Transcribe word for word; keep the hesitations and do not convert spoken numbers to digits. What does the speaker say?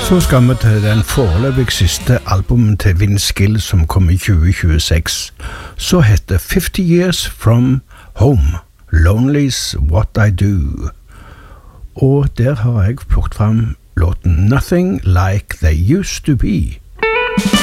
Så skal vi til den foreløpig siste albumen til Vince Gill som kom i tjue tjueseks, så heter fifty years from home, Lonely's what I do. Og der har jeg plukket frem låten Nothing Like They Used to Be.